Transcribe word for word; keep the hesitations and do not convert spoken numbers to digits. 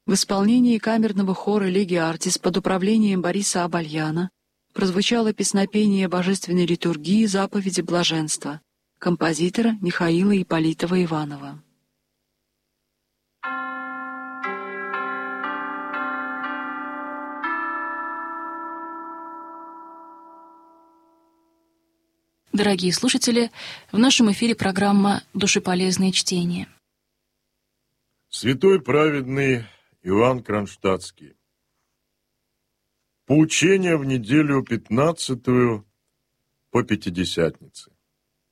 В исполнении камерного хора «Леги Артис» под управлением Бориса Абальяна прозвучало песнопение божественной литургии заповеди блаженства композитора Михаила Ипполитова-Иванова. Дорогие слушатели, в нашем эфире программа «Душеполезное чтение». Святой праведный Иоанн Кронштадтский. Поучение в неделю пятнадцатую по Пятидесятнице.